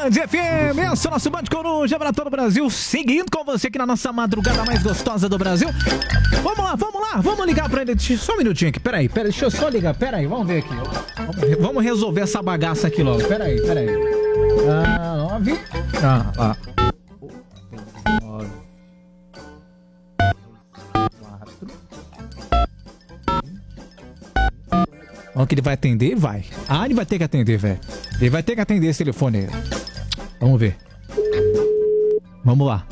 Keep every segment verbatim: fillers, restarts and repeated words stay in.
Band F M, esse é o nosso Band Coruja para todo o Brasil, seguindo com você aqui na nossa madrugada mais gostosa do Brasil. Vamos lá, vamos lá, vamos ligar para ele. Só um minutinho aqui, peraí, peraí, deixa eu só ligar, peraí, vamos ver aqui. Vamos, vamos resolver essa bagaça aqui logo, peraí, peraí. Ah, nove. Ah, lá. Nove. Quatro. Vamos que ele vai atender? Vai. Ah, ele vai ter que atender, velho. Ele vai ter que atender esse telefone aí. Vamos ver. Vamos lá.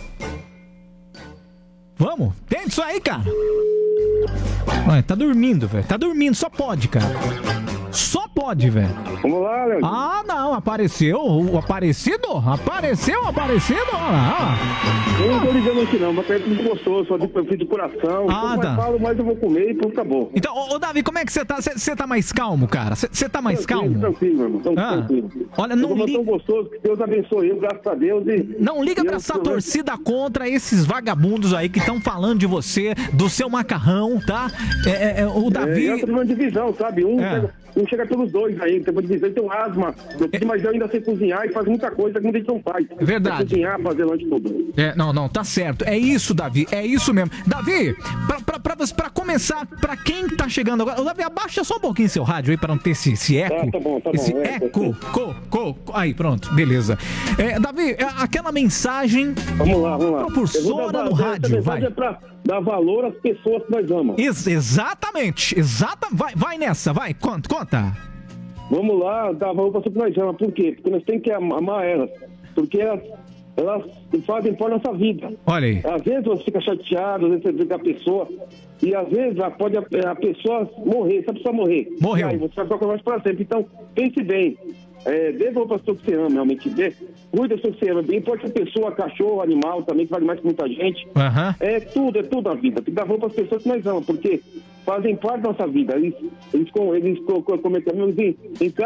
Vamos. Tem isso aí, cara. Ué, tá dormindo, velho. Tá dormindo. Só pode, cara. Só pode, velho. Vamos lá, Léo. Ah, não. Apareceu. O aparecido? Apareceu, aparecido. Olha lá. Eu não tô ligando aqui não, mas é muito gostoso, só de, de coração. Ah, Quanto tá. mais falo, mais eu vou comer e pronto, acabou. Então, ô, ô Davi, como é que você tá? Você tá mais calmo, cara? Você tá mais Tranquilo, calmo? Tranquilo, irmão. Tão, Ah, tranquilo. olha, não liga. li- tão gostoso que Deus abençoe eu, graças a Deus. E, Não liga e pra eu- essa eu- torcida contra esses vagabundos aí que estão falando de você, do seu macarrão, tá? É, é, é, o É, Davi... eu tô numa divisão, sabe? Um, É. chega, um chega pelos dois aí, tem uma divisão, tem um asma. Eu, mas eu ainda sei cozinhar e faz muita coisa que muita gente não faz. É verdade. É cozinhar, fazer lanche tudo. É, não, não, tá certo. É isso, Davi, é isso mesmo. Davi, pra, pra, pra, você- pra começar, pra quem tá chegando agora... Ô, Davi, abaixa só um pouquinho seu rádio aí pra não ter esse, esse eco. Tá, tá bom, tá bom, Esse é, eco. tá Co, co, co. Aí, pronto, beleza. É, Davi, é, aquela mensagem... Vamos lá, vamos lá. Propulsora Eu vou dar- no essa rádio, mensagem vai. é pra dar valor às pessoas que nós amamos. Ex- exatamente, exata, vai, vai nessa, vai, conta, conta. Vamos lá, dar valor para as pessoas que nós amamos. Por quê? Porque nós temos que am- amar elas. Porque elas, elas fazem parte da nossa vida. Olha aí. Às vezes você fica chateado, às vezes você vê que a pessoa... E às vezes ela pode a, a pessoa morrer, se a pessoa morrer. Morreu. E aí você vai ficar com mais para sempre. Então, pense bem. É, dê valor para as pessoas que você ama, realmente. Dê, cuida das pessoas que você ama. Bem, pode ser pessoa, cachorro, animal também, que vale mais que muita gente. Aham. É tudo, é tudo na vida. Tem que dar valor para as pessoas que nós amamos, porque fazem parte da nossa vida. Eles, eles, com- eles co- co- como é que é? Eles, em, em